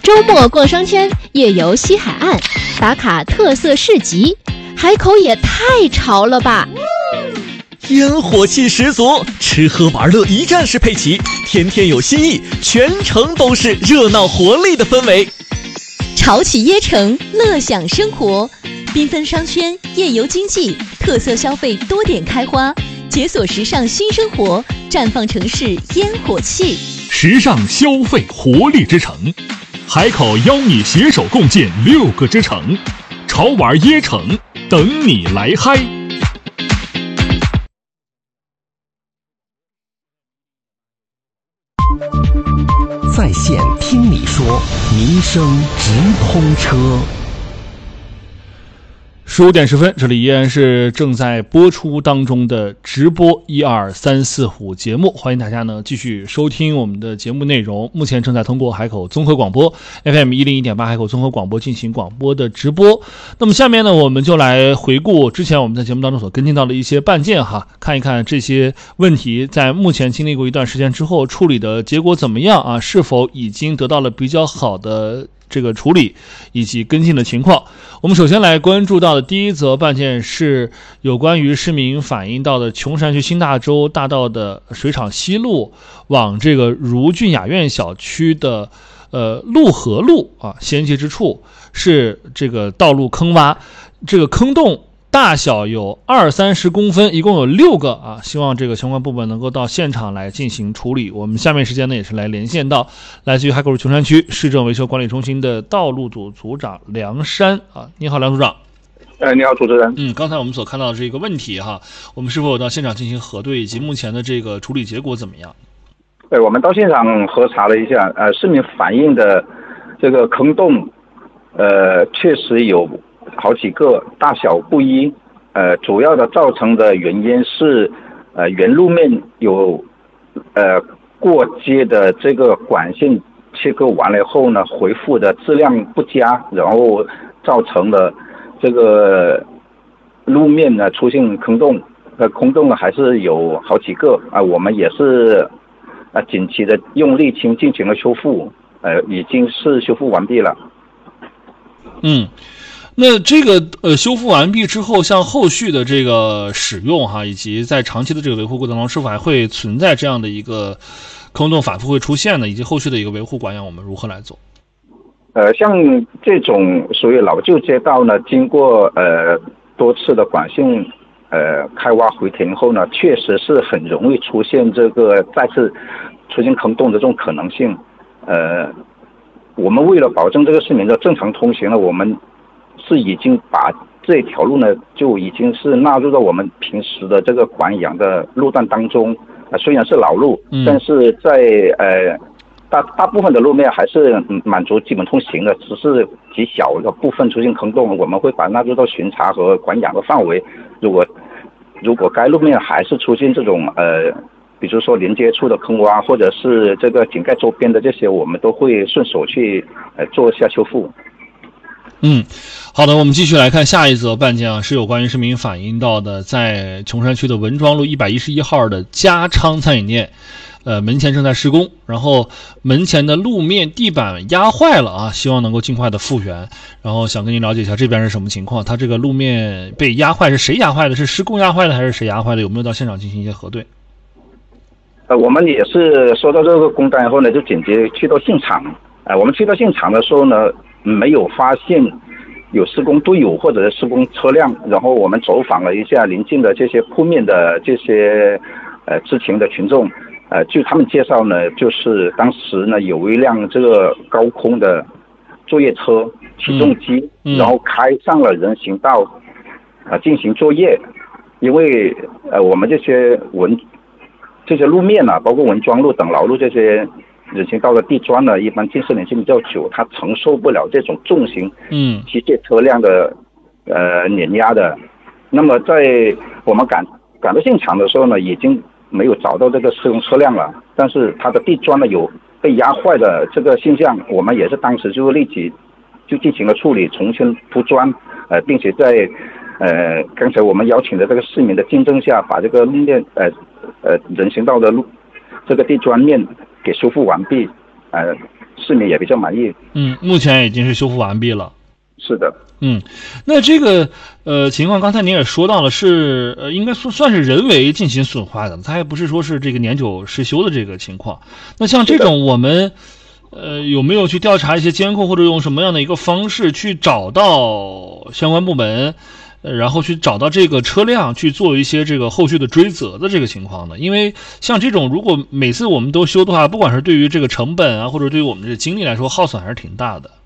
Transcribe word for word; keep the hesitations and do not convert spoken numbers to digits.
周末逛商圈，夜游西海岸，打卡特色市集，海口也太潮了吧！ 烟火气十足，吃喝玩乐一站式配齐，天天有新意，全程都是热闹活力的氛围。 潮起椰城，乐享生活，缤纷商圈，夜游经济，特色消费多点开花，解锁时尚新生活，绽放城市烟火气。 时尚消费活力之城，海口邀你携手共建六个之城，潮玩椰城，等你来嗨。 在线听你说，民生直通车。 十五点十分，这里依然是正在播出当中的直播一二三四五节目，欢迎大家呢继续收听我们的节目内容。目前正在通过海口综合广播 F M 一零一点八海口综合广播进行广播的直播。那么下面呢，我们就来回顾之前我们在节目当中所跟进到的一些办件哈，看一看这些问题在目前经历过一段时间之后处理的结果怎么样啊？是否已经得到了比较好的这个处理以及跟进的情况。我们首先来关注到的第一则办件是有关于市民反映到的琼山区新大洲大道的水厂西路往这个如俊雅苑小区的呃陆河路啊衔接之处是这个道路坑洼，这个坑洞大小有二三十公分，一共有六个啊，希望这个相关部门能够到现场来进行处理。我们下面时间呢也是来连线到来自于海口市琼山区市政维修管理中心的道路组组长梁山啊，你好，梁组长。 呃，你好，主持人。 嗯，刚才我们所看到的这个问题哈，我们是否有到现场进行核对，以及目前的这个处理结果怎么样？ 对，我们到现场核查了一下，呃，市民反映的这个坑洞，呃，确实有好几个，大小不一，呃，主要的造成的原因是，呃，原路面有，呃，过街的这个管线切割完了后呢，回复的质量不佳，然后造成了这个路面呢出现坑洞，呃，坑洞呢还是有好几个啊、呃，我们也是，啊、呃，紧急的用沥青进行了修复，呃，已经是修复完毕了。 嗯。那这个呃修复完毕之后，像后续的这个使用哈，以及在长期的这个维护过程中，是否还会存在这样的一个坑洞反复会出现呢？以及后续的一个维护管养，我们如何来做？ 呃，像这种属于老旧街道呢，经过呃多次的管线呃开挖回填后呢，确实是很容易出现这个再次出现坑洞的这种可能性。呃，我们为了保证这个市民的正常通行呢，我们是已经把这条路呢，就已经是纳入到我们平时的这个管养的路段当中。呃、虽然是老路，嗯、但是在呃大大部分的路面还是满足基本通行的，只是极小的部分出现坑洞，我们会把它纳入到巡查和管养的范围。如果如果该路面还是出现这种呃，比如说连接处的坑洼，或者是这个井盖周边的这些，我们都会顺手去呃做一下修复。 嗯，好的，我们继续来看下一则办件啊，是有关于市民反映到的，在琼山区的文庄路一百一十一号的家昌餐饮店，呃，门前正在施工，然后门前的路面地板压坏了啊，希望能够尽快的复原。然后想跟您了解一下这边是什么情况，它这个路面被压坏是谁压坏的？是施工压坏的还是谁压坏的？有没有到现场进行一些核对？ 呃，我们也是收到这个工单以后呢，就紧急去到现场。呃，我们去到现场的时候呢，没有发现有施工队友或者是施工车辆，然后我们走访了一下邻近的这些铺面的这些呃知情的群众，呃，据他们介绍呢，就是当时呢有一辆这个高空的作业车起重机，嗯嗯、然后开上了人行道，啊、呃、进行作业，因为呃我们这些文这些路面啊，包括文庄路等老路这些人行道的地砖呢，一般建设年限比较久，它承受不了这种重型嗯机械车辆的呃碾压的。那么在我们赶赶到现场的时候呢，已经没有找到这个施工车辆了，但是它的地砖呢有被压坏的这个现象，我们也是当时就立即就进行了处理，重新铺砖，呃，并且在呃刚才我们邀请的这个市民的见证下，把这个路面呃呃人行道的路这个地砖面给修复完毕，呃， 市民也比较满意。 嗯，目前已经是修复完毕了。 是的。 嗯，那这个呃情况，刚才您也说到了，是呃应该算算是人为进行损坏的，它还不是说是这个年久失修的这个情况。那像这种我们呃有没有去调查一些监控，或者用什么样的一个方式去找到相关部门，呃然后去找到这个车辆去做一些这个后续的追责的这个情况呢？因为像这种如果每次我们都修的话，不管是对于这个成本啊，或者对于我们这个精力来说，耗损还是挺大的。